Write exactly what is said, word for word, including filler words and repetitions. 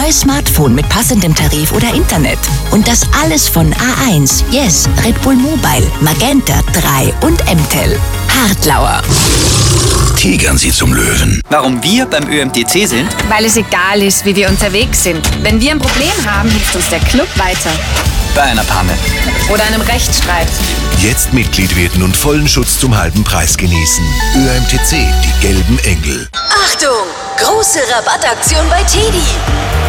neues Smartphone mit passendem Tarif oder Internet. Und das alles von A eins, Yes, Red Bull Mobile, Magenta, drei und M T E L. Hartlauer. Tigern Sie zum Löwen. Warum wir beim Ö M T C sind? Weil es egal ist, wie wir unterwegs sind. Wenn wir ein Problem haben, hilft uns der Club weiter. Bei einer Panne. Oder einem Rechtsstreit. Jetzt Mitglied werden und vollen Schutz zum halben Preis genießen. Ö M T C, die gelben Engel. Achtung! Große Rabattaktion bei Teddy.